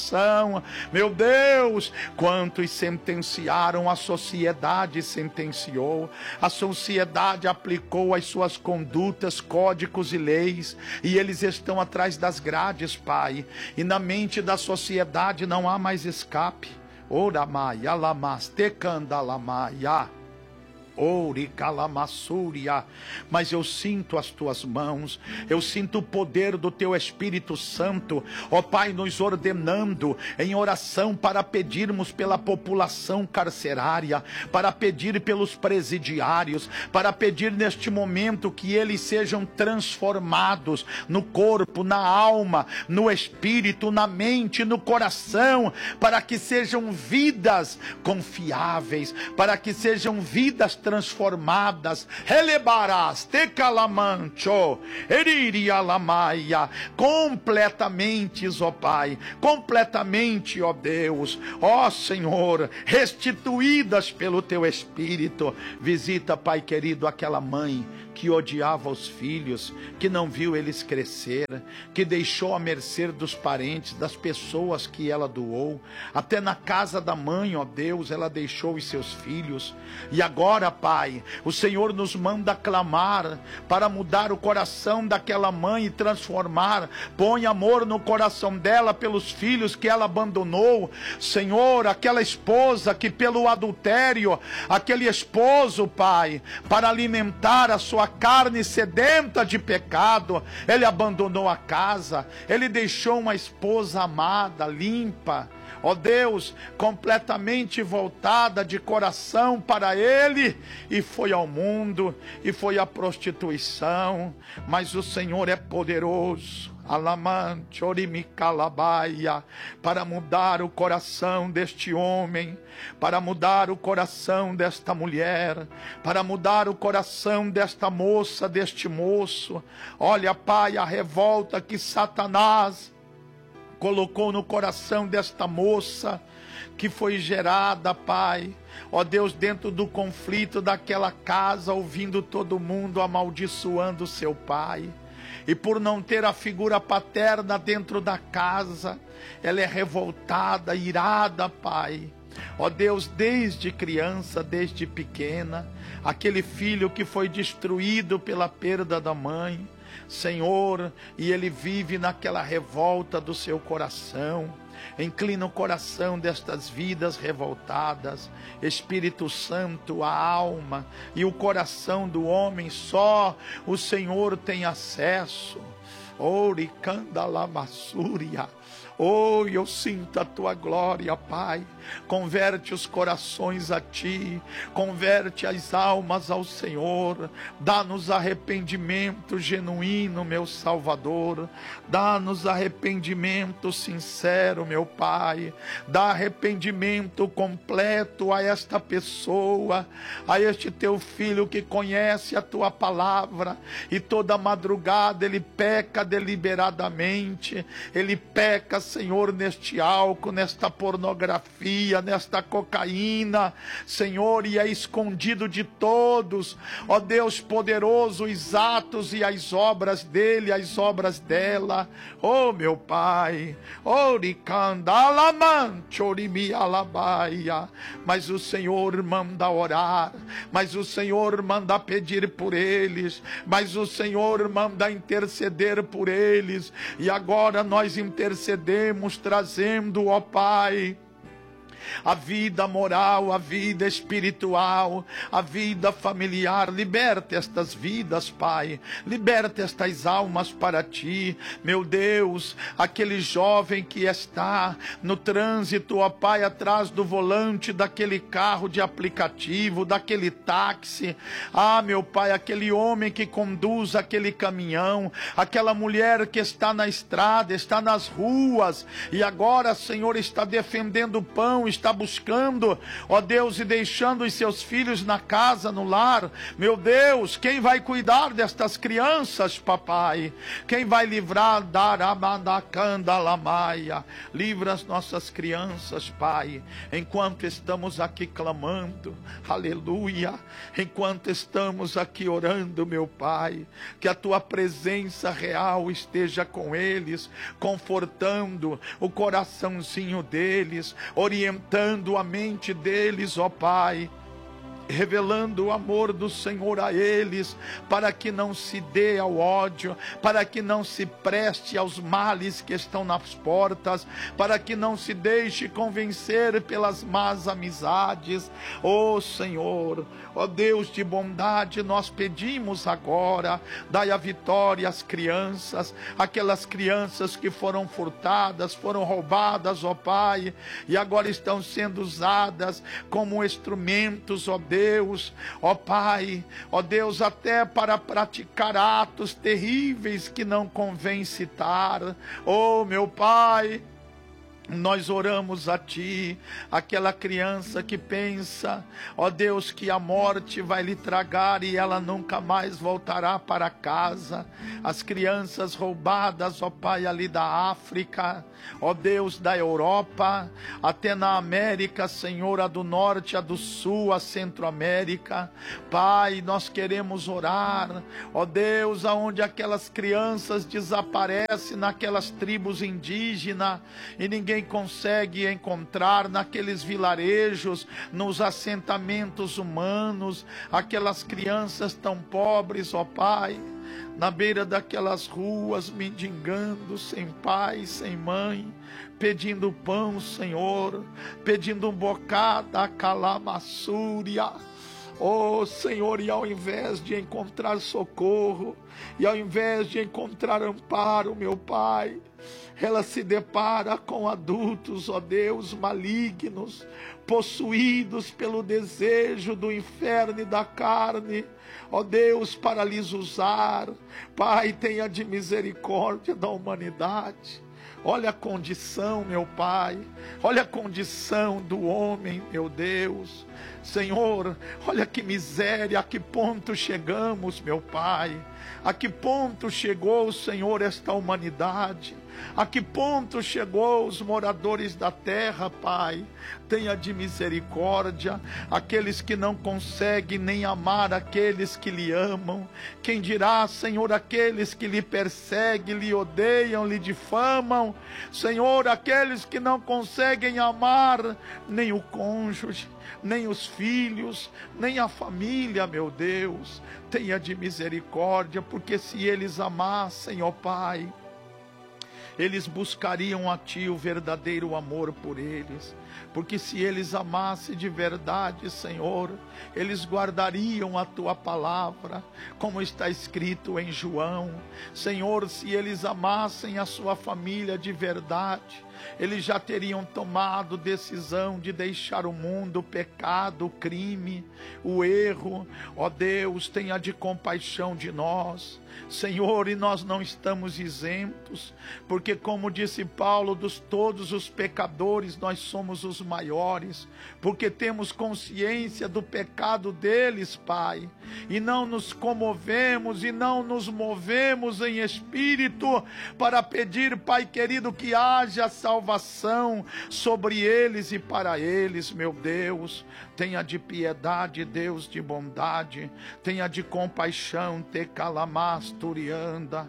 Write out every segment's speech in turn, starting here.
coração. Meu Deus, quantos sentenciaram, a sociedade sentenciou, a sociedade aplicou as suas condutas, códigos e leis, e eles estão atrás das grades, Pai, e na mente da sociedade não há mais escape. Oramaya lamas tecandalamaya. Mas eu sinto as tuas mãos, eu sinto o poder do teu Espírito Santo, ó Pai, nos ordenando em oração para pedirmos pela população carcerária, para pedir pelos presidiários, para pedir neste momento que eles sejam transformados no corpo, na alma, no espírito, na mente, no coração, para que sejam vidas confiáveis, para que sejam vidas transformadas, relebarás, tecalamancho, eririalamaia, completamente, ó Pai, completamente, ó Deus, ó Senhor, restituídas pelo teu Espírito. Visita, Pai querido, aquela mãe que odiava os filhos, que não viu eles crescer, que deixou à mercê dos parentes, das pessoas que ela doou, até na casa da mãe, ó Deus, ela deixou os seus filhos, e agora, Pai, o Senhor nos manda clamar para mudar o coração daquela mãe e transformar, põe amor no coração dela pelos filhos que ela abandonou, Senhor, aquela esposa que pelo adultério, aquele esposo, Pai, para alimentar a sua carne sedenta de pecado, ele abandonou a casa, ele deixou uma esposa amada, limpa, ó Deus, completamente voltada de coração para ele, e foi ao mundo, e foi à prostituição. Mas o Senhor é poderoso, Alamante, Orimicalabaia, para mudar o coração deste homem, para mudar o coração desta mulher, para mudar o coração desta moça, deste moço. Olha, Pai, a revolta que Satanás colocou no coração desta moça, que foi gerada, Pai, ó Deus, dentro do conflito daquela casa, ouvindo todo mundo amaldiçoando seu pai. E por não ter a figura paterna dentro da casa, ela é revoltada, irada, Pai. Ó Deus, desde criança, desde pequena, aquele filho que foi destruído pela perda da mãe, Senhor, e ele vive naquela revolta do seu coração. Inclina o coração destas vidas revoltadas, Espírito Santo, a alma e o coração do homem, só o Senhor tem acesso. Oricandalamassúria. Oh, eu sinto a tua glória, Pai. Converte os corações a ti, converte as almas ao Senhor. Dá-nos arrependimento genuíno, meu Salvador. Dá-nos arrependimento sincero, meu Pai. Dá arrependimento completo a esta pessoa, a este teu filho que conhece a tua palavra, e toda madrugada ele peca deliberadamente, ele peca, Senhor, neste álcool, nesta pornografia, nesta cocaína, Senhor, e é escondido de todos, ó Deus poderoso, os atos e as obras dele, as obras dela, ó meu Pai, mas o Senhor manda orar, mas o Senhor manda pedir por eles, mas o Senhor manda interceder por eles, e agora nós intercedemos, trazendo, ó Pai, a vida moral, a vida espiritual, a vida familiar. Liberta estas vidas, Pai, liberta estas almas para ti, meu Deus. Aquele jovem que está no trânsito, ó Pai, atrás do volante daquele carro de aplicativo, daquele táxi, meu Pai, aquele homem que conduz aquele caminhão, aquela mulher que está na estrada, está nas ruas, e agora, Senhor, está defendendo o pão, está buscando, ó Deus, e deixando os seus filhos na casa, no lar. Meu Deus, quem vai cuidar destas crianças, papai? Quem vai livrar da Aramandacandalamaia? Livra as nossas crianças, Pai, enquanto estamos aqui clamando, aleluia, enquanto estamos aqui orando, meu Pai, que a tua presença real esteja com eles, confortando o coraçãozinho deles, orientando a mente deles, ó Pai, revelando o amor do Senhor a eles, para que não se dê ao ódio, para que não se preste aos males que estão nas portas, para que não se deixe convencer pelas más amizades. Ó Senhor, ó Deus de bondade, nós pedimos agora, dai a vitória às crianças, aquelas crianças que foram furtadas, foram roubadas, ó Pai, e agora estão sendo usadas como instrumentos, ó Deus, ó Pai, ó Deus, até para praticar atos terríveis que não convém citar. Ó meu Pai, nós oramos a Ti, aquela criança que pensa, ó Deus, que a morte vai lhe tragar e ela nunca mais voltará para casa. As crianças roubadas, ó Pai, ali da África, ó Deus, da Europa, até na América, Senhor, a do Norte, a do Sul, a Centro-América. Pai, nós queremos orar, ó Deus, aonde aquelas crianças desaparecem naquelas tribos indígenas e ninguém consegue encontrar, naqueles vilarejos, nos assentamentos humanos, aquelas crianças tão pobres, ó Pai, na beira daquelas ruas, mendigando, sem pai, sem mãe, pedindo pão, Senhor, pedindo um bocado, a calamassúria. Oh Senhor, e ao invés de encontrar socorro, e ao invés de encontrar amparo, meu Pai, ela se depara com adultos, ó Deus, malignos, possuídos pelo desejo do inferno e da carne, ó Deus, para lhes usar. Pai, tenha de misericórdia da humanidade. Olha a condição, meu Pai, olha a condição do homem, meu Deus. Senhor, olha que miséria, a que ponto chegamos, meu Pai. A que ponto chegou, Senhor, esta humanidade? A que ponto chegou os moradores da terra, Pai? Tenha de misericórdia aqueles que não conseguem nem amar aqueles que lhe amam. Quem dirá, Senhor, aqueles que lhe perseguem, lhe odeiam, lhe difamam. Senhor, aqueles que não conseguem amar nem o cônjuge, nem os filhos, nem a família, meu Deus. Tenha de misericórdia, porque se eles amassem, ó Pai, eles buscariam a Ti o verdadeiro amor por eles. Porque se eles amassem de verdade, Senhor, eles guardariam a Tua palavra, como está escrito em João. Senhor, se eles amassem a sua família de verdade, eles já teriam tomado decisão de deixar o mundo, o pecado, o crime, o erro. Ó Deus, tenha de compaixão de nós, Senhor, e nós não estamos isentos, porque como disse Paulo, dos todos os pecadores nós somos os maiores, porque temos consciência do pecado deles, Pai, e não nos comovemos e não nos movemos em espírito para pedir, Pai querido, que haja salvação sobre eles e para eles, meu Deus. Tenha de piedade, Deus de bondade, tenha de compaixão, te calamasturianda,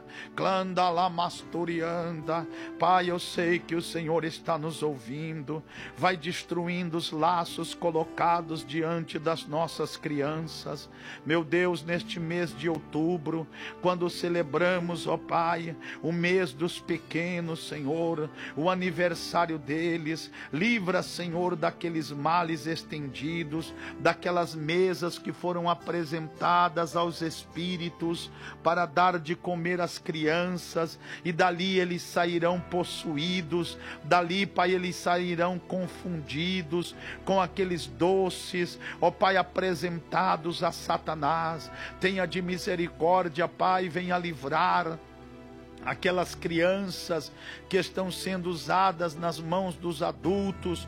clandalamasturianda. Pai, eu sei que o Senhor está nos ouvindo, vai destruindo os laços colocados diante das nossas crianças. Meu Deus, neste mês de outubro, quando celebramos, ó Pai, o mês dos pequenos, Senhor, o aniversário deles, livra, Senhor, daqueles males estendidos, daquelas mesas que foram apresentadas aos espíritos para dar de comer às crianças, e dali eles sairão possuídos, dali, Pai, eles sairão confundidos com aqueles doces, ó Pai, apresentados a Satanás. Tenha de misericórdia, Pai, venha livrar aquelas crianças que estão sendo usadas nas mãos dos adultos,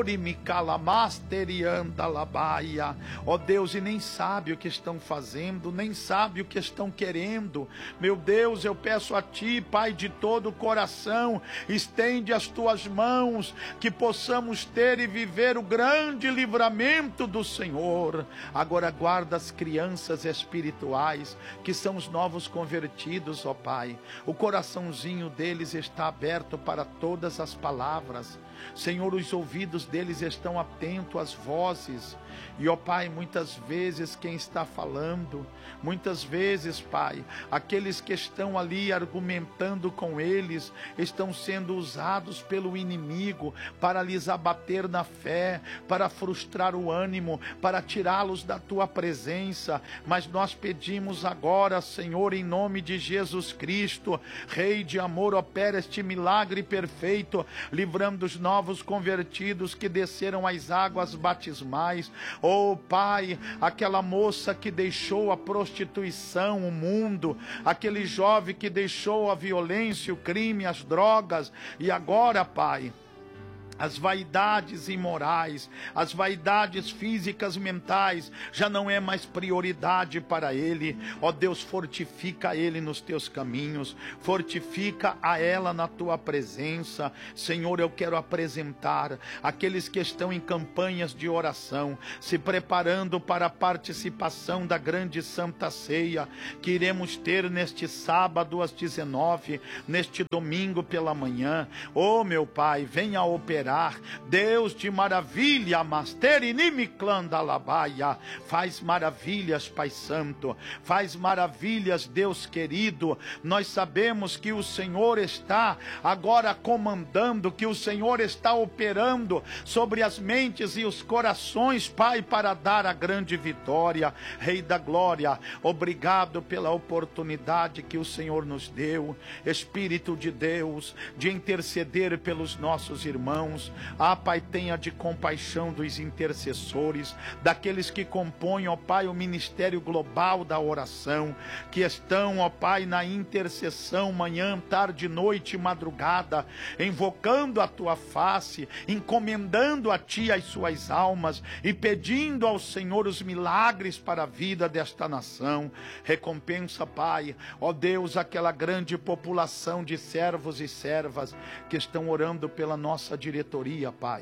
ó Deus, e nem sabe o que estão fazendo, nem sabe o que estão querendo. Meu Deus, eu peço a Ti, Pai, de todo o coração, estende as Tuas mãos, que possamos ter e viver o grande livramento do Senhor. Agora guarda as crianças espirituais, que são os novos convertidos, ó Pai. O coraçãozinho deles está aberto para todas as palavras. Senhor, os ouvidos deles estão atentos às vozes. E, ó Pai, muitas vezes quem está falando, muitas vezes, Pai, aqueles que estão ali argumentando com eles, estão sendo usados pelo inimigo para lhes abater na fé, para frustrar o ânimo, para tirá-los da Tua presença. Mas nós pedimos agora, Senhor, em nome de Jesus Cristo, Rei de amor, opera este milagre perfeito, livrando os novos convertidos que desceram às águas batismais. Oh Pai, aquela moça que deixou a prostituição, o mundo, aquele jovem que deixou a violência, o crime, as drogas, e agora, Pai, as vaidades imorais, as vaidades físicas, mentais, já não é mais prioridade para ele. Ó Deus, fortifica ele nos teus caminhos, fortifica a ela na tua presença. Senhor, eu quero apresentar aqueles que estão em campanhas de oração, se preparando para a participação da grande Santa Ceia, que iremos ter neste sábado às 19, neste domingo pela manhã. Oh meu Pai, venha operar. Deus de maravilha, faz maravilhas, Pai Santo, faz maravilhas, Deus querido. Nós sabemos que o Senhor está agora comandando, que o Senhor está operando sobre as mentes e os corações, Pai, para dar a grande vitória. Rei da glória, obrigado pela oportunidade que o Senhor nos deu, Espírito de Deus, de interceder pelos nossos irmãos. Ah, Pai, tenha de compaixão dos intercessores, daqueles que compõem, ó Pai, o ministério global da oração, que estão, ó Pai, na intercessão, manhã, tarde, noite e madrugada, invocando a Tua face, encomendando a Ti as suas almas e pedindo ao Senhor os milagres para a vida desta nação. Recompensa, Pai, ó Deus, aquela grande população de servos e servas que estão orando pela nossa diretoria, Pai.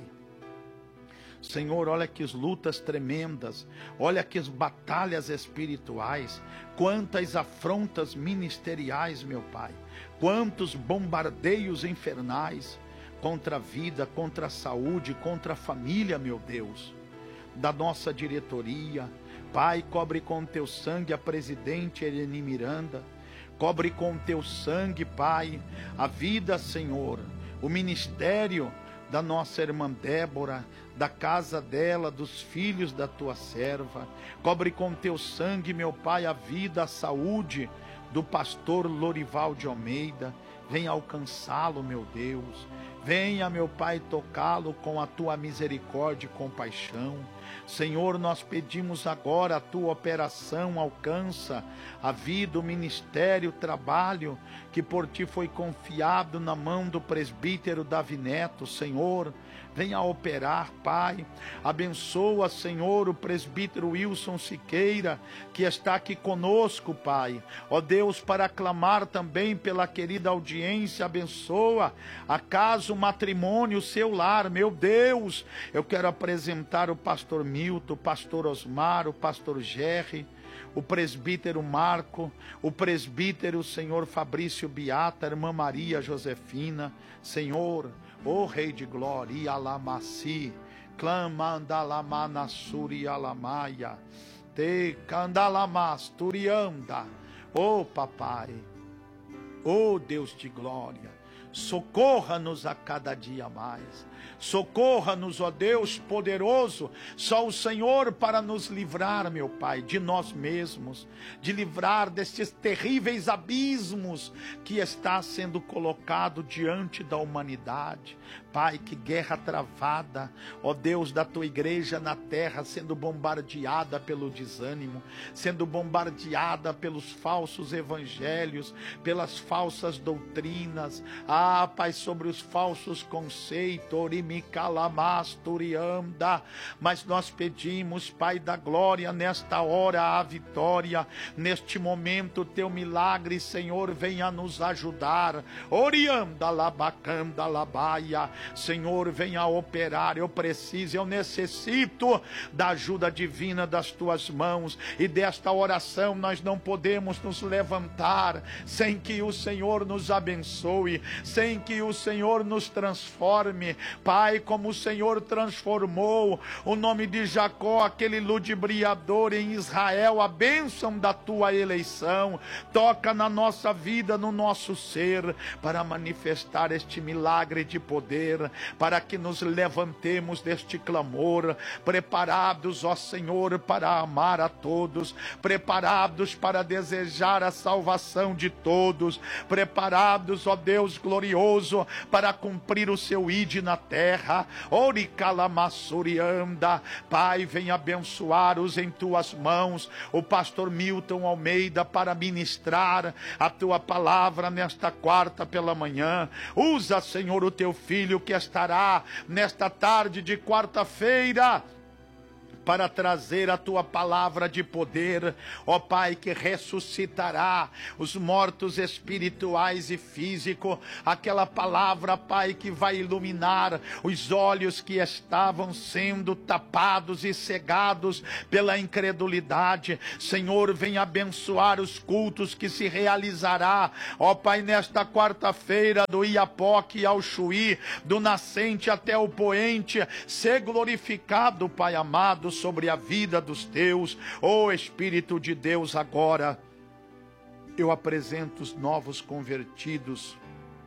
Senhor, olha que lutas tremendas, olha que batalhas espirituais, quantas afrontas ministeriais, meu Pai, quantos bombardeios infernais contra a vida, contra a saúde, contra a família, meu Deus, da nossa diretoria. Pai, cobre com Teu sangue a presidente Eleni Miranda, cobre com Teu sangue, Pai, a vida, Senhor, o ministério da nossa irmã Débora, da casa dela, dos filhos da Tua serva. Cobre com Teu sangue, meu Pai, a vida, a saúde do pastor Lorival de Almeida. Venha alcançá-lo, meu Deus. Venha, meu Pai, tocá-lo com a Tua misericórdia e compaixão. Senhor, nós pedimos agora a Tua operação, alcança a vida, o ministério, o trabalho que por Ti foi confiado na mão do presbítero Davi Neto. Senhor, venha operar, Pai. Abençoa, Senhor, o presbítero Wilson Siqueira, que está aqui conosco, Pai. Ó Deus, para clamar também pela querida audiência, abençoa a casa, o matrimônio, o seu lar. Meu Deus, eu quero apresentar o pastor Milton, o pastor Osmar, o pastor Gerry, o presbítero Marco, o presbítero Senhor Fabrício Beata, a irmã Maria Josefina. Senhor, ó Rei de glória, Alamaci, Clamandalamanasuri Alamaia, Te Candalamasturianda. Ó Papai, ó Deus de glória, socorra-nos a cada dia mais. Socorra-nos, ó Deus poderoso, só o Senhor para nos livrar, meu Pai, de nós mesmos, de livrar destes terríveis abismos que está sendo colocado diante da humanidade. Pai, que guerra travada, ó Deus, da tua igreja na terra, sendo bombardeada pelo desânimo, sendo bombardeada pelos falsos evangelhos, pelas falsas doutrinas, Pai, sobre os falsos conceitos, mas nós pedimos, Pai da glória, nesta hora a vitória, neste momento teu milagre, Senhor, venha nos ajudar, orianda labacanda labaia, Senhor, venha operar. Eu preciso, eu necessito da ajuda divina das tuas mãos, e desta oração nós não podemos nos levantar sem que o Senhor nos abençoe, sem que o Senhor nos transforme, Pai, como o Senhor transformou o nome de Jacó, aquele ludibriador, em Israel, a bênção da tua eleição. Toca na nossa vida, no nosso ser, para manifestar este milagre de poder, para que nos levantemos deste clamor, preparados, ó Senhor, para amar a todos, preparados para desejar a salvação de todos, preparados, ó Deus glorioso, para cumprir o seu ide na terra. Oricalamassurianda, Pai, vem abençoar-os em tuas mãos, o pastor Milton Almeida, para ministrar a tua palavra nesta quarta pela manhã. Usa, Senhor, o teu filho que estará nesta tarde de quarta-feira para trazer a tua palavra de poder, ó Pai, que ressuscitará os mortos espirituais e físicos, aquela palavra, Pai, que vai iluminar os olhos que estavam sendo tapados e cegados pela incredulidade. Senhor, vem abençoar os cultos que se realizará, ó Pai, nesta quarta-feira, do Iapoque ao Chuí, do nascente até o poente. Ser glorificado, Pai amado, sobre a vida dos teus, ó Espírito de Deus. Agora eu apresento os novos convertidos,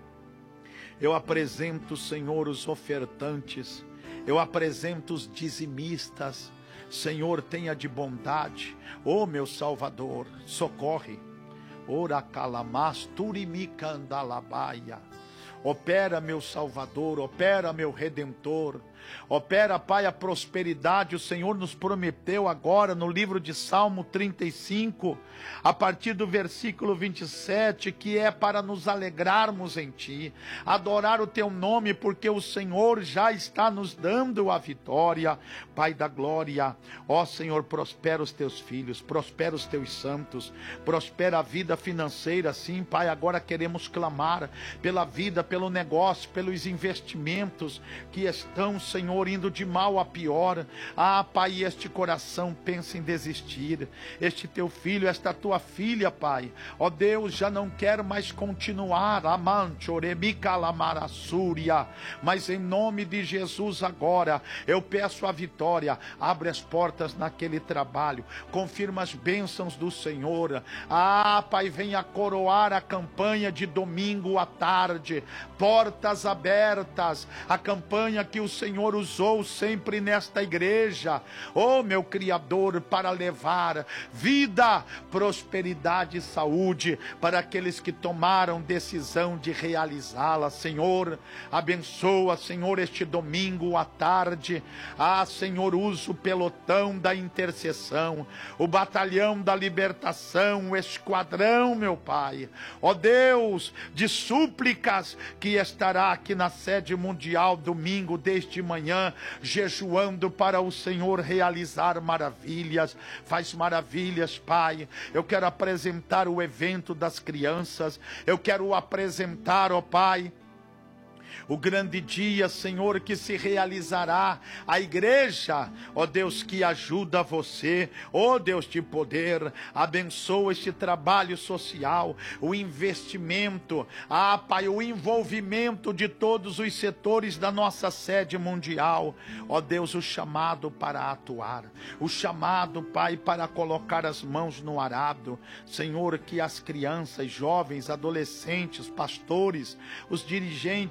eu apresento, Senhor, os ofertantes, eu apresento os dizimistas. Senhor, tenha de bondade, ó meu Salvador, socorre. Ora calamas turimicandalabaia. Opera, meu Salvador, opera, meu Redentor, opera, Pai, a prosperidade. O Senhor nos prometeu agora no livro de Salmo 35, a partir do versículo 27, que é para nos alegrarmos em Ti, adorar o Teu nome, porque o Senhor já está nos dando a vitória. Pai da glória, ó Senhor, prospera os Teus filhos, prospera os Teus santos, prospera a vida financeira. Sim, Pai, agora queremos clamar pela vida, pelo negócio, pelos investimentos que estão, Senhor, indo de mal a pior. Pai, este coração pensa em desistir, este teu filho, esta tua filha, Pai, ó Deus, já não quer mais continuar, mas em nome de Jesus agora, eu peço a vitória. Abre as portas naquele trabalho, confirma as bênçãos do Senhor. Pai, venha coroar a campanha de domingo à tarde, portas abertas, a campanha que o Senhor usou sempre nesta igreja, ó meu Criador, para levar vida, prosperidade e saúde para aqueles que tomaram decisão de realizá-la. Senhor, abençoa, Senhor, este domingo à tarde. Senhor, usa o pelotão da intercessão, o batalhão da libertação, o esquadrão, meu Pai, ó Deus, de súplicas, que estará aqui na sede mundial domingo desde manhã, jejuando para o Senhor realizar maravilhas. Faz maravilhas, Pai. Eu quero apresentar o evento das crianças, eu quero apresentar, ó Pai, o grande dia, Senhor, que se realizará, a igreja, ó Deus, que ajuda você, ó Deus de poder, abençoa este trabalho social, o investimento, Pai, o envolvimento de todos os setores da nossa sede mundial, ó Deus, o chamado para atuar, o chamado, Pai, para colocar as mãos no arado. Senhor, que as crianças, jovens, adolescentes, pastores, os dirigentes, os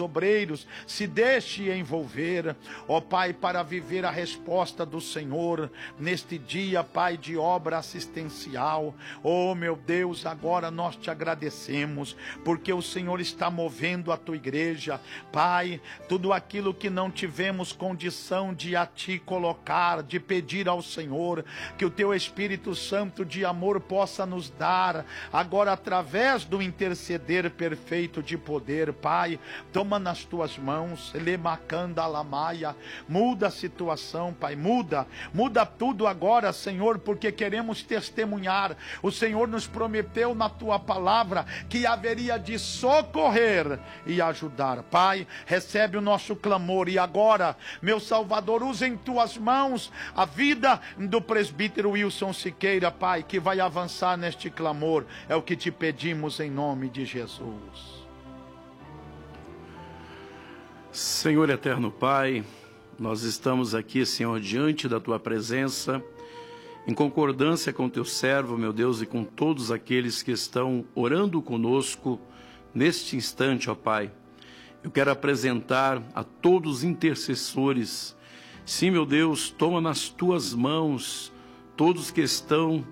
obreiros, se deixe envolver, ó Pai, para viver a resposta do Senhor neste dia, Pai, de obra assistencial. Oh meu Deus, agora nós te agradecemos, porque o Senhor está movendo a tua igreja, Pai, tudo aquilo que não tivemos condição de a ti colocar, de pedir ao Senhor, que o teu Espírito Santo de amor possa nos dar, agora através do interceder perfeito de poder. Pai, toma nas tuas mãos, lemacanda lamaia, muda a situação, Pai, muda tudo agora, Senhor, porque queremos testemunhar. O Senhor nos prometeu na tua palavra que haveria de socorrer e ajudar. Pai, recebe o nosso clamor e agora, meu Salvador, usa em tuas mãos a vida do presbítero Wilson Siqueira, Pai, que vai avançar neste clamor. É o que te pedimos em nome de Jesus. Senhor eterno Pai, nós estamos aqui, Senhor, diante da tua presença, em concordância com teu servo, meu Deus, e com todos aqueles que estão orando conosco neste instante, ó Pai. Eu quero apresentar a todos os intercessores. Sim, meu Deus, toma nas tuas mãos todos que estão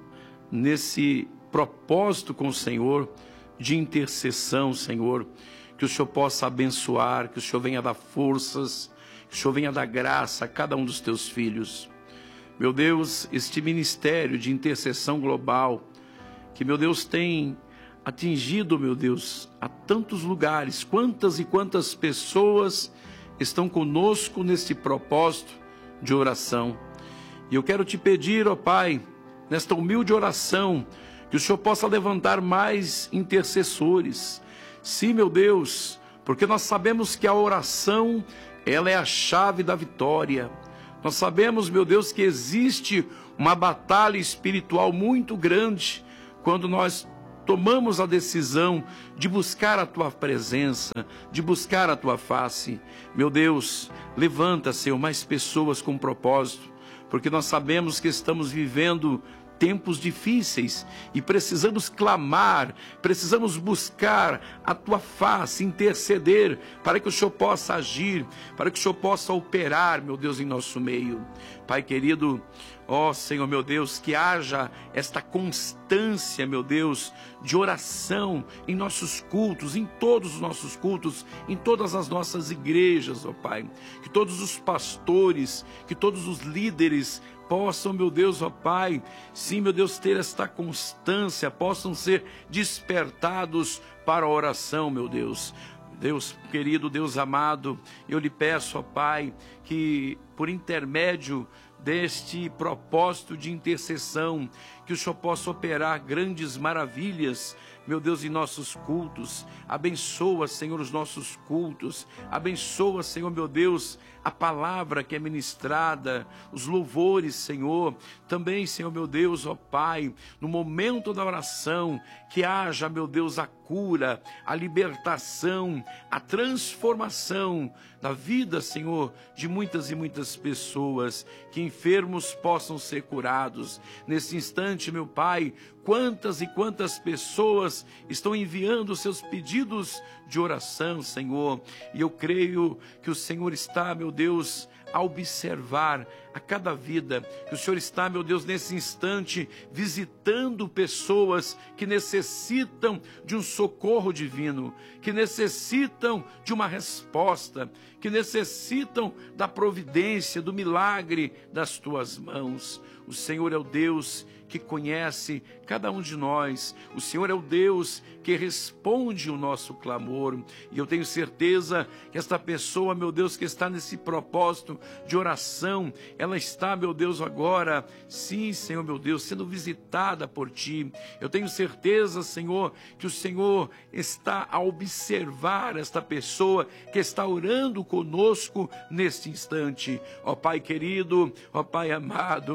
nesse propósito com o Senhor, de intercessão, Senhor, que o Senhor possa abençoar, que o Senhor venha dar forças, que o Senhor venha dar graça a cada um dos teus filhos. Meu Deus, este ministério de intercessão global, que, meu Deus, tem atingido, meu Deus, a tantos lugares, quantas e quantas pessoas estão conosco neste propósito de oração. E eu quero te pedir, ó Pai, nesta humilde oração, que o Senhor possa levantar mais intercessores. Sim, meu Deus, porque nós sabemos que a oração, ela é a chave da vitória. Nós sabemos, meu Deus, que existe uma batalha espiritual muito grande quando nós tomamos a decisão de buscar a tua presença, de buscar a tua face. Meu Deus, levanta, Senhor, mais pessoas com propósito, porque nós sabemos que estamos vivendo tempos difíceis e precisamos clamar, precisamos buscar a tua face, interceder para que o Senhor possa agir, para que o Senhor possa operar, meu Deus, em nosso meio. Pai querido, ó Senhor, meu Deus, que haja esta constância, meu Deus, de oração em nossos cultos, em todos os nossos cultos, em todas as nossas igrejas, ó Pai. Que todos os pastores, que todos os líderes possam, meu Deus, ó Pai, sim, meu Deus, ter esta constância, possam ser despertados para a oração, meu Deus. Deus querido, Deus amado, eu lhe peço, ó Pai, que por intermédio deste propósito de intercessão, que o Senhor possa operar grandes maravilhas, meu Deus, em nossos cultos. Abençoa, Senhor, os nossos cultos. Abençoa, Senhor, meu Deus, a palavra que é ministrada, os louvores, Senhor. Também, Senhor, meu Deus, ó Pai, no momento da oração, que haja, meu Deus, a cura, a libertação, a transformação da vida, Senhor, de muitas e muitas pessoas, que enfermos possam ser curados. Nesse instante, meu Pai, quantas e quantas pessoas estão enviando seus pedidos de oração, Senhor, e eu creio que o Senhor está, meu Deus, a observar a cada vida, que o Senhor está, meu Deus, nesse instante, visitando pessoas que necessitam de um socorro divino, que necessitam de uma resposta, que necessitam da providência, do milagre das tuas mãos. O Senhor é o Deus que conhece cada um de nós. O Senhor é o Deus que responde o nosso clamor. E eu tenho certeza que esta pessoa, meu Deus, que está nesse propósito de oração, ela está, meu Deus, agora, sim, Senhor, meu Deus, sendo visitada por Ti. Eu tenho certeza, Senhor, que o Senhor está a observar esta pessoa que está orando conosco neste instante. Ó Pai querido, ó Pai amado, eu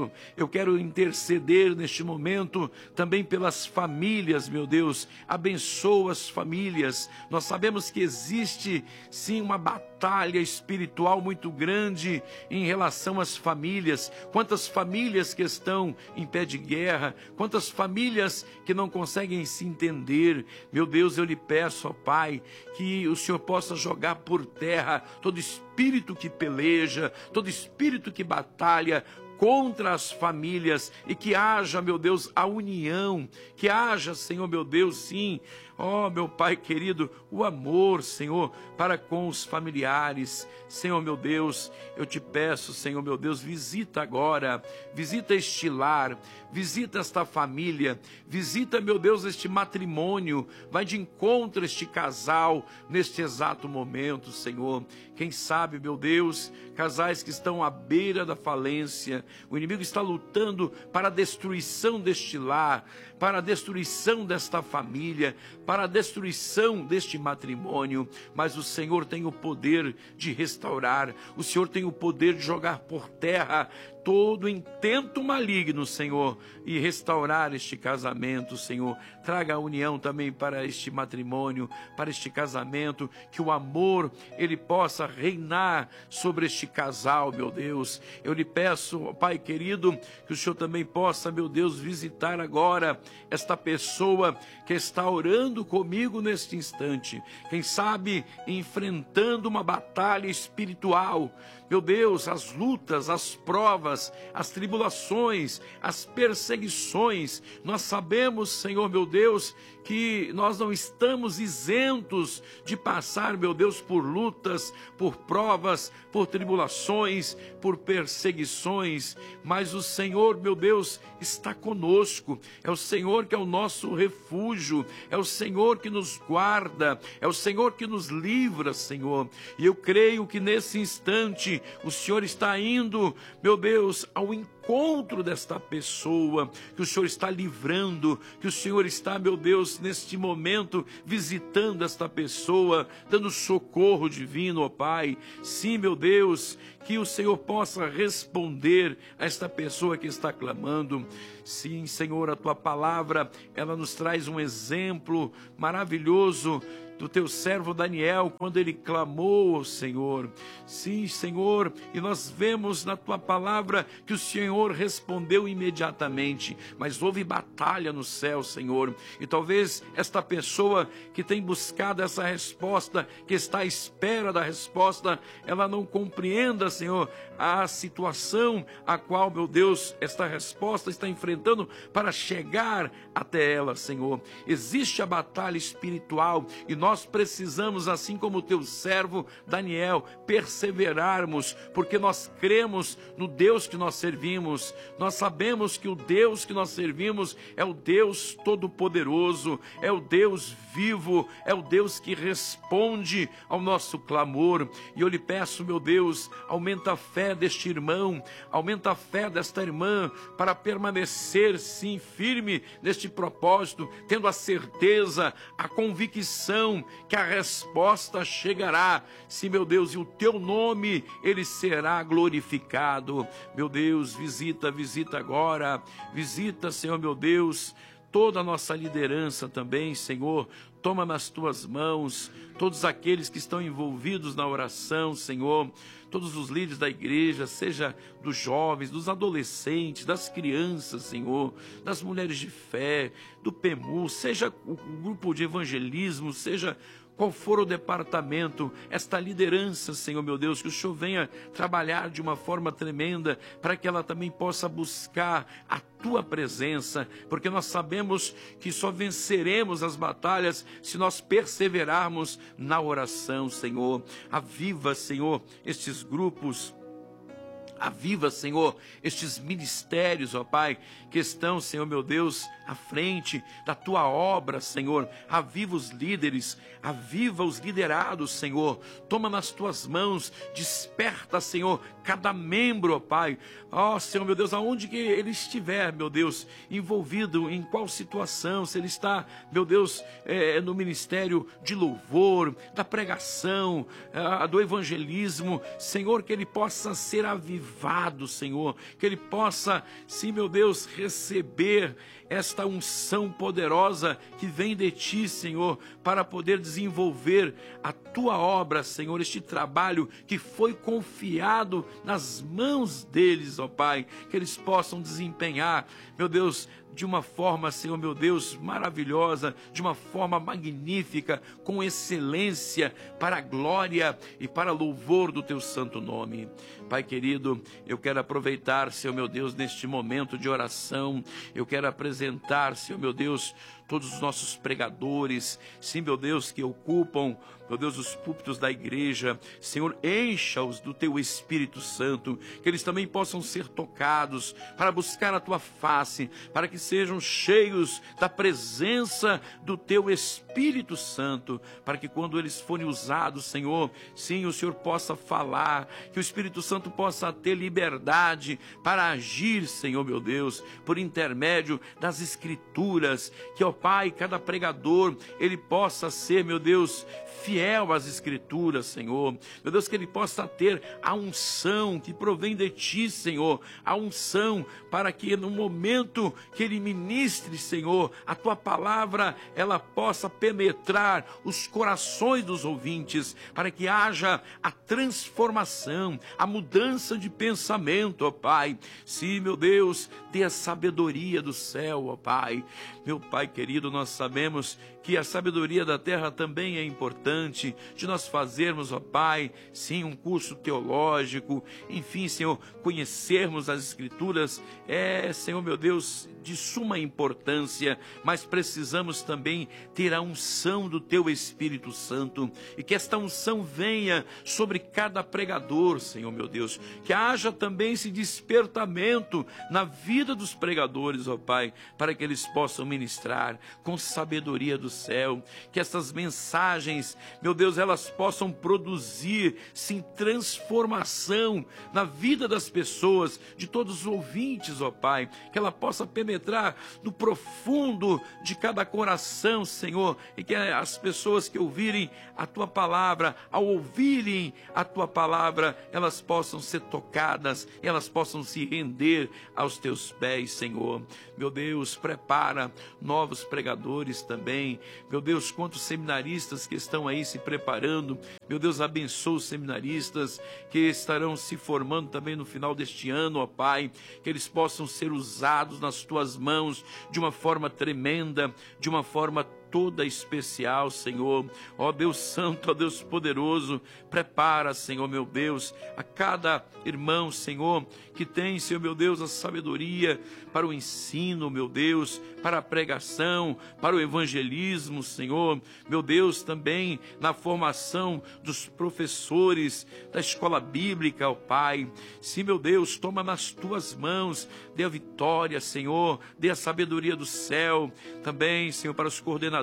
Eu quero interceder neste momento também pelas famílias, meu Deus. Abençoa as famílias. Nós sabemos que existe sim uma batalha espiritual muito grande em relação às famílias. Quantas famílias que estão em pé de guerra, quantas famílias que não conseguem se entender. Meu Deus, eu lhe peço, ó Pai, que o Senhor possa jogar por terra todo espírito que peleja, todo espírito que batalha contra as famílias, e que haja, meu Deus, a união, que haja, Senhor, meu Deus, sim, ó meu Pai querido, o amor, Senhor, para com os familiares. Senhor, meu Deus, eu te peço, Senhor, meu Deus, visita agora, visita este lar, visita esta família, visita, meu Deus, este matrimônio, vai de encontro a este casal neste exato momento, Senhor. Quem sabe, meu Deus, casais que estão à beira da falência, o inimigo está lutando para a destruição deste lar, para a destruição desta família, para a destruição deste matrimônio, mas o Senhor tem o poder de restaurar, o Senhor tem o poder de jogar por terra todo intento maligno, Senhor, e restaurar este casamento, Senhor. Traga a união também para este matrimônio, para este casamento, que o amor, ele possa reinar sobre este casal, meu Deus. Eu lhe peço, Pai querido, que o Senhor também possa, meu Deus, visitar agora esta pessoa que está orando comigo neste instante. Quem sabe enfrentando uma batalha espiritual. Meu Deus, as lutas, as provas, as tribulações, as perseguições, nós sabemos, Senhor, meu Deus, que nós não estamos isentos de passar, meu Deus, por lutas, por provas, por tribulações, por perseguições, mas o Senhor, meu Deus, está conosco. É o Senhor que é o nosso refúgio, é o Senhor que nos guarda, é o Senhor que nos livra, Senhor. E eu creio que nesse instante o Senhor está indo, meu Deus, ao encontro desta pessoa, que o Senhor está livrando, que o Senhor está, meu Deus, neste momento visitando esta pessoa, dando socorro divino, ó Pai. Sim, meu Deus, que o Senhor possa responder a esta pessoa que está clamando. Sim, Senhor, a tua palavra, ela nos traz um exemplo maravilhoso do teu servo Daniel, quando ele clamou ao Senhor. Sim, Senhor, e nós vemos na tua palavra que o Senhor respondeu imediatamente, mas houve batalha no céu, Senhor, e talvez esta pessoa que tem buscado essa resposta, que está à espera da resposta, ela não compreenda, Senhor, a situação a qual, meu Deus, esta resposta está enfrentando para chegar até ela, Senhor. Existe a batalha espiritual e nós precisamos, assim como o teu servo Daniel, perseverarmos, porque nós cremos no Deus que nós servimos. Nós sabemos que o Deus que nós servimos é o Deus Todo-Poderoso, é o Deus vivo, é o Deus que responde ao nosso clamor. E eu lhe peço, meu Deus, aumenta a fé deste irmão, aumenta a fé desta irmã, para permanecer, sim, firme neste propósito, tendo a certeza, a convicção que a resposta chegará. Sim, meu Deus, e o teu nome, ele será glorificado. Meu Deus, visita agora, visita, Senhor, meu Deus, toda a nossa liderança também, Senhor. Toma nas tuas mãos todos aqueles que estão envolvidos na oração, Senhor, todos os líderes da igreja, seja dos jovens, dos adolescentes, das crianças, Senhor, das mulheres de fé, do PEMU, seja o grupo de evangelismo, seja qual for o departamento, esta liderança, Senhor meu Deus, que o Senhor venha trabalhar de uma forma tremenda, para que ela também possa buscar a tua presença, porque nós sabemos que só venceremos as batalhas se nós perseverarmos na oração, Senhor. Aviva, Senhor, estes grupos. Aviva, Senhor, estes ministérios, ó Pai, que estão, Senhor meu Deus, à frente da tua obra, Senhor. Aviva os líderes, aviva os liderados, Senhor. Toma nas tuas mãos, desperta, Senhor, cada membro, ó Pai. Ó, Senhor meu Deus, aonde que ele estiver, meu Deus, envolvido em qual situação, se ele está, meu Deus, no ministério de louvor, da pregação, do evangelismo, Senhor, que ele possa ser avivado avivado, Senhor, que ele possa, sim, meu Deus, receber esta unção poderosa que vem de Ti, Senhor, para poder desenvolver a Tua obra, Senhor, este trabalho que foi confiado nas mãos deles, ó Pai, que eles possam desempenhar, meu Deus, de uma forma, Senhor, meu Deus, maravilhosa, de uma forma magnífica, com excelência, para a glória e para louvor do Teu santo nome. Pai querido, eu quero aproveitar, Senhor, meu Deus, neste momento de oração, eu quero apresentar, Senhor, meu Deus, todos os nossos pregadores, sim, meu Deus, que ocupam, meu Deus, os púlpitos da igreja. Senhor, encha-os do Teu Espírito Santo, que eles também possam ser tocados para buscar a Tua face, para que sejam cheios da presença do Teu Espírito Santo, para que quando eles forem usados, Senhor, sim, o Senhor possa falar, que o Espírito Santo possa ter liberdade para agir, Senhor, meu Deus, por intermédio das Escrituras, que, ó Pai, cada pregador, ele possa ser, meu Deus, fiel às Escrituras, Senhor. Meu Deus, que ele possa ter a unção que provém de Ti, Senhor, a unção para que no momento que ele ministre, Senhor, a Tua palavra, ela possa penetrar os corações dos ouvintes, para que haja a transformação, a mudança de pensamento, ó Pai. Sim, meu Deus, dê a sabedoria do céu, ó Pai. Meu Pai querido, nós sabemos que a sabedoria da terra também é importante, de nós fazermos, ó Pai, sim, um curso teológico, enfim, Senhor, conhecermos as Escrituras, Senhor, meu Deus, de suma importância, mas precisamos também ter a unção do Teu Espírito Santo, e que esta unção venha sobre cada pregador, Senhor, meu Deus, que haja também esse despertamento na vida dos pregadores, ó Pai, para que eles possam ministrar com sabedoria do céu, que essas mensagens, meu Deus, elas possam produzir, sim, transformação na vida das pessoas, de todos os ouvintes, ó Pai, que ela possa penetrar no profundo de cada coração, Senhor, e que as pessoas que ouvirem a Tua palavra, ao ouvirem a Tua palavra, elas possam ser tocadas, elas possam se render aos Teus pés, Senhor. Meu Deus, prepara novos pregadores também. Meu Deus, quantos seminaristas que estão aí se preparando. Meu Deus, abençoa os seminaristas que estarão se formando também no final deste ano, ó Pai, que eles possam ser usados nas Tuas mãos de uma forma tremenda, de uma forma toda especial, Senhor. Ó Deus santo, ó Deus poderoso, prepara, Senhor, meu Deus, a cada irmão, Senhor, que tem, Senhor, meu Deus, a sabedoria para o ensino, meu Deus, para a pregação, para o evangelismo, Senhor. Meu Deus, também na formação dos professores da escola bíblica, ó Pai. Sim, meu Deus, toma nas Tuas mãos, dê a vitória, Senhor, dê a sabedoria do céu. Também, Senhor, para os coordenadores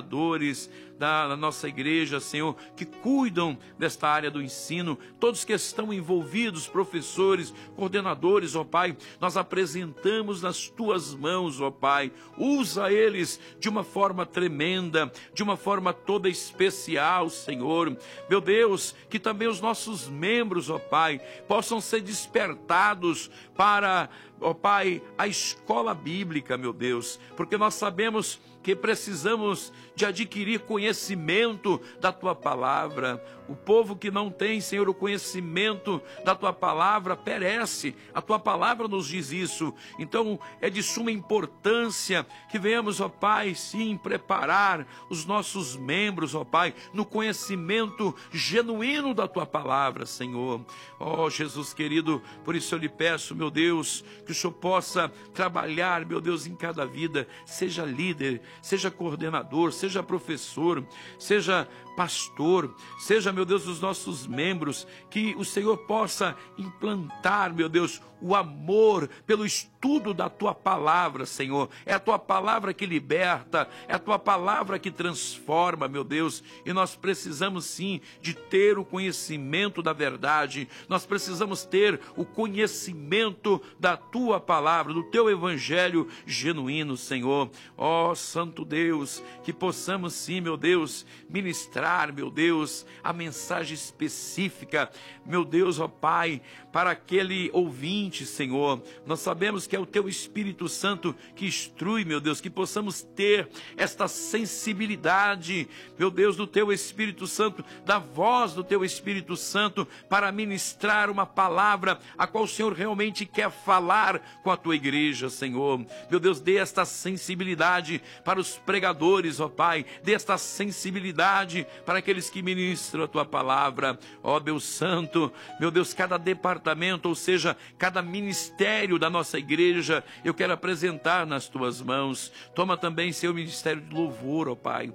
da nossa igreja, Senhor, que cuidam desta área do ensino, todos que estão envolvidos, professores, coordenadores, ó Pai, nós apresentamos nas Tuas mãos, ó Pai, usa eles de uma forma tremenda, de uma forma toda especial, Senhor. Meu Deus, que também os nossos membros, ó Pai, possam ser despertados para, ó Pai, a escola bíblica, meu Deus, porque nós sabemos que precisamos de adquirir conhecimento da Tua palavra. O povo que não tem, Senhor, o conhecimento da Tua palavra perece. A Tua palavra nos diz isso. Então é de suma importância que venhamos, ó Pai, sim, preparar os nossos membros, ó Pai, no conhecimento genuíno da Tua palavra, Senhor. Ó Jesus querido, por isso eu lhe peço, meu Deus, que o Senhor possa trabalhar, meu Deus, em cada vida, seja líder, seja coordenador, seja professor, seja pastor, seja, meu Deus, os nossos membros, que o Senhor possa implantar, meu Deus, o amor pelo estudo da Tua palavra, Senhor. É a Tua palavra que liberta, é a Tua palavra que transforma, meu Deus, e nós precisamos sim de ter o conhecimento da verdade, nós precisamos ter o conhecimento da Tua palavra, do Teu evangelho genuíno, Senhor. Ó Santo Deus, que possamos sim, meu Deus, Deus, ministrar, meu Deus, a mensagem específica, meu Deus, ó Pai, para aquele ouvinte, Senhor. Nós sabemos que é o Teu Espírito Santo que instrui, meu Deus, que possamos ter esta sensibilidade, meu Deus, do Teu Espírito Santo, da voz do Teu Espírito Santo, para ministrar uma palavra a qual o Senhor realmente quer falar com a Tua igreja, Senhor. Meu Deus, dê esta sensibilidade para os pregadores, ó Pai, dê esta sensibilidade para aqueles que ministram a Tua palavra, ó Deus Santo, meu Deus, cada departamento, ou seja, cada ministério da nossa igreja, eu quero apresentar nas Tuas mãos. Toma também, Senhor, o ministério de louvor, ó Pai.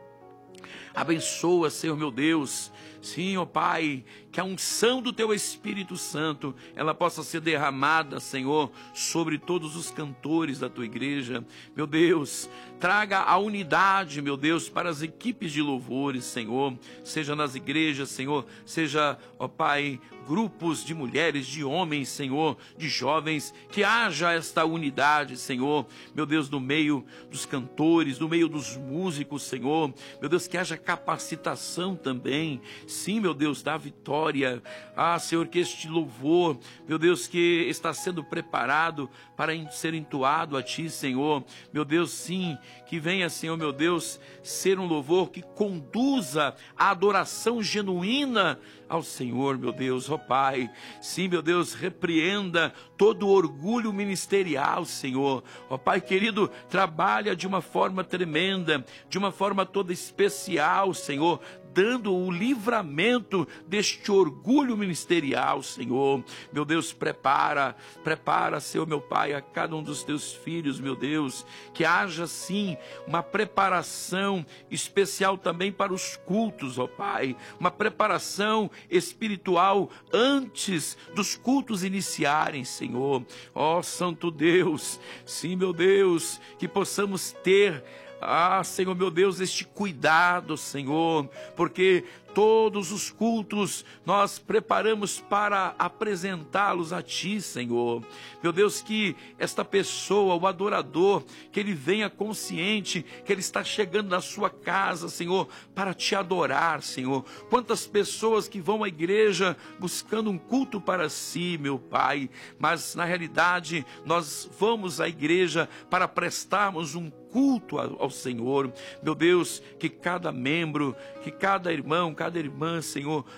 Abençoa, Senhor meu Deus, sim, ó Pai, que a unção do Teu Espírito Santo, ela possa ser derramada, Senhor, sobre todos os cantores da Tua igreja. Meu Deus, traga a unidade, meu Deus, para as equipes de louvores, Senhor, seja nas igrejas, Senhor, seja, ó Pai, grupos de mulheres, de homens, Senhor, de jovens, que haja esta unidade, Senhor, meu Deus, no meio dos cantores, no meio dos músicos, Senhor, meu Deus, que haja capacitação também, sim, meu Deus, da vitória, Senhor, que este louvor, meu Deus, que está sendo preparado para ser entoado a Ti, Senhor, meu Deus, sim, que venha, Senhor, meu Deus, ser um louvor que conduza a adoração genuína ao Senhor, meu Deus, ó Pai, sim, meu Deus, repreenda todo o orgulho ministerial, Senhor, ó Pai querido, trabalha de uma forma tremenda, de uma forma toda especial, Senhor, dando o livramento deste orgulho ministerial, Senhor, meu Deus, prepara, Senhor, meu Pai, a cada um dos Teus filhos, meu Deus, que haja, sim, uma preparação especial também para os cultos, ó Pai, uma preparação espiritual antes dos cultos iniciarem, Senhor, ó Santo Deus, sim, meu Deus, que possamos ter, Senhor, meu Deus, este cuidado, Senhor, porque todos os cultos nós preparamos para apresentá-los a Ti, Senhor. Meu Deus, que esta pessoa, o adorador, que ele venha consciente que ele está chegando na sua casa, Senhor, para Te adorar, Senhor. Quantas pessoas que vão à igreja buscando um culto para si, meu Pai, mas na realidade nós vamos à igreja para prestarmos um culto ao Senhor. Meu Deus, que cada membro, que cada irmão, cada irmã, Senhor,